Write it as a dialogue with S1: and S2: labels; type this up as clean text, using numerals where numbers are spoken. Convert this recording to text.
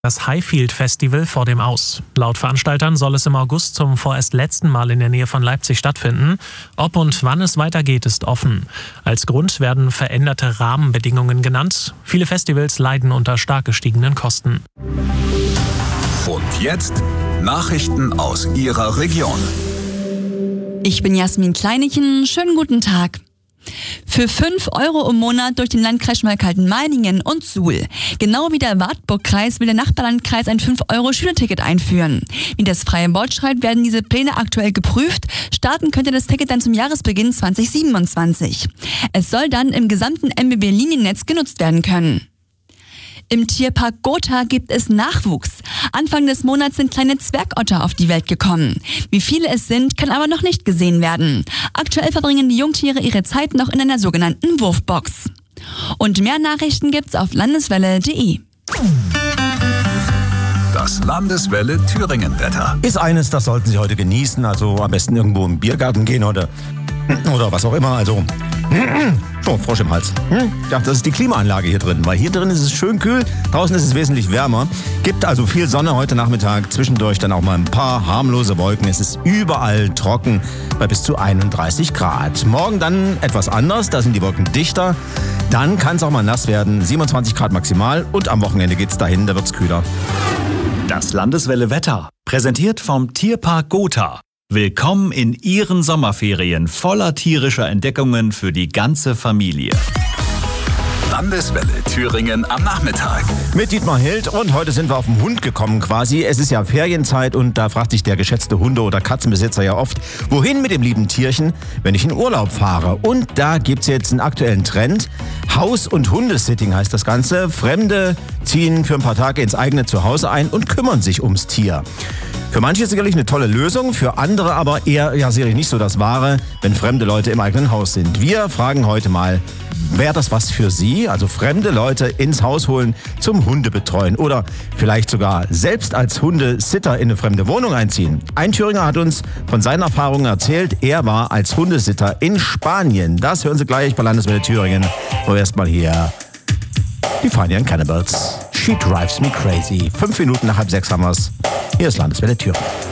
S1: Das Highfield Festival vor dem Aus. Laut Veranstaltern soll es im August zum vorerst letzten Mal in der Nähe von Leipzig stattfinden. Ob und wann es weitergeht, ist offen. Als Grund werden veränderte Rahmenbedingungen genannt. Viele Festivals leiden unter stark gestiegenen Kosten.
S2: Und jetzt Nachrichten aus Ihrer Region.
S3: Ich bin Jasmin Kleinichen. Schönen guten Tag. Für 5 € im Monat durch den Landkreis Schmalkalden-Meiningen und Suhl. Genau wie der Wartburg-Kreis will der Nachbarlandkreis ein 5-€ einführen. Wie das Freie Wort schreibt, werden diese Pläne aktuell geprüft. Starten könnte das Ticket dann zum Jahresbeginn 2027. Es soll dann im gesamten MBB-Liniennetz genutzt werden können. Im Tierpark Gotha gibt es Nachwuchs. Anfang des Monats sind kleine Zwergotter auf die Welt gekommen. Wie viele es sind, kann aber noch nicht gesehen werden. Aktuell verbringen die Jungtiere ihre Zeit noch in einer sogenannten Wurfbox. Und mehr Nachrichten gibt's auf landeswelle.de.
S2: Das Landeswelle Thüringen-Wetter.
S4: Ist eines, das sollten Sie heute genießen. Also am besten irgendwo im Biergarten gehen oder was auch immer. Also, Frosch im Hals. Ja, das ist die Klimaanlage hier drin, weil hier drin ist es schön kühl, draußen ist es wesentlich wärmer. Gibt also viel Sonne heute Nachmittag, zwischendurch dann auch mal ein paar harmlose Wolken. Es ist überall trocken bei bis zu 31 Grad. Morgen dann etwas anders, da sind die Wolken dichter. Dann kann es auch mal nass werden, 27 Grad maximal und am Wochenende geht's dahin, da wird's kühler.
S5: Das Landeswelle Wetter, präsentiert vom Tierpark Gotha. Willkommen in Ihren Sommerferien voller tierischer Entdeckungen für die ganze Familie.
S2: Landeswelle Thüringen am Nachmittag.
S4: Mit Dietmar Hild und heute sind wir auf den Hund gekommen quasi. Es ist ja Ferienzeit und da fragt sich der geschätzte Hunde- oder Katzenbesitzer ja oft, wohin mit dem lieben Tierchen, wenn ich in Urlaub fahre. Und da gibt's jetzt einen aktuellen Trend. Haus- und Hundesitting heißt das Ganze. Fremde ziehen für ein paar Tage ins eigene Zuhause ein und kümmern sich ums Tier. Für manche sicherlich eine tolle Lösung, für andere aber eher sicherlich nicht so das Wahre, wenn fremde Leute im eigenen Haus sind. Wir fragen heute mal, wäre das was für Sie? Also fremde Leute ins Haus holen, zum Hundebetreuen oder vielleicht sogar selbst als Hundesitter in eine fremde Wohnung einziehen. Ein Thüringer hat uns von seinen Erfahrungen erzählt, er war als Hundesitter in Spanien. Das hören Sie gleich bei Landeswelle Thüringen. Aber erstmal hier die Funny and Cannibals. She drives me crazy. 5 Minuten nach 5:30 haben wir's. Hier ist Landeswelle Thüringen.